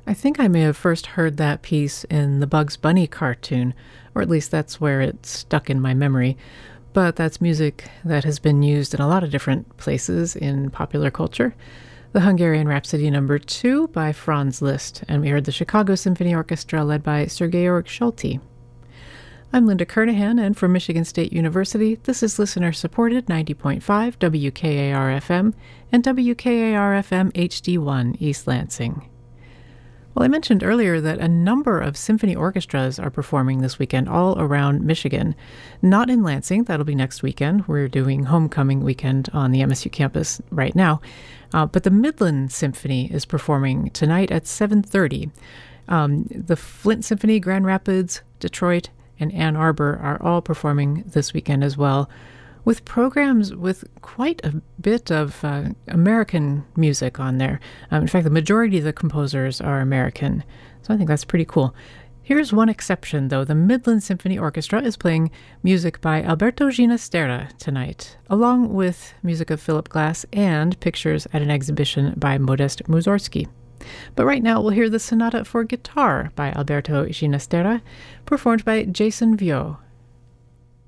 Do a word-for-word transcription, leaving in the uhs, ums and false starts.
I think I may have first heard that piece in the Bugs Bunny cartoon, or at least that's where it stuck in my memory. But that's music that has been used in a lot of different places in popular culture. The Hungarian Rhapsody Number Two by Franz Liszt, and we heard the Chicago Symphony Orchestra led by Sir Georg Solti. I'm Linda Kernahan, and from Michigan State University, this is listener-supported ninety point five W K A R F M and W K A R F M H D one East Lansing. Well, I mentioned earlier that a number of symphony orchestras are performing this weekend all around Michigan. Not in Lansing, that'll be next weekend. We're doing homecoming weekend on the M S U campus right now. Uh, but the Midland Symphony is performing tonight at seven thirty. Um, the Flint Symphony, Grand Rapids, Detroit, and Ann Arbor are all performing this weekend as well, with programs with quite a bit of uh, American music on there. Um, in fact, the majority of the composers are American, so I think that's pretty cool. Here's one exception, though. The Midland Symphony Orchestra is playing music by Alberto Ginastera tonight, along with music of Philip Glass and pictures at an exhibition by Modest Mussorgsky. But right now, we'll hear the Sonata for Guitar by Alberto Ginastera, performed by Jason Vio